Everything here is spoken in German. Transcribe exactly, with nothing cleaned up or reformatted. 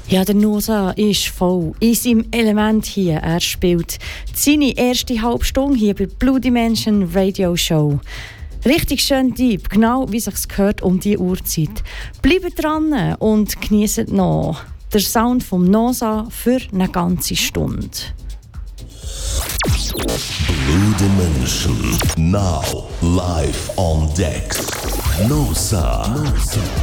Ja, der Nosa ist voll in seinem Element hier. Er spielt seine erste Halbstunde hier bei Blue Dimension Radio Show. Richtig schön deep, genau wie es sich gehört um diese Uhrzeit. Bleibt dran und genießt noch den Sound vom Nosa für eine ganze Stunde. Blue Dimension, now live on decks. Nosa. Nosa.